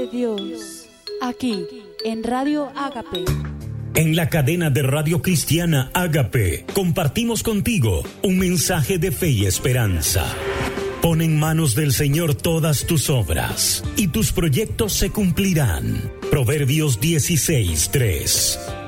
de Dios, aquí en Radio Ágape. En la cadena de Radio Cristiana Ágape, compartimos contigo un mensaje de fe y esperanza. Pon en manos del Señor todas tus obras, y tus proyectos se cumplirán. Proverbios 16:3.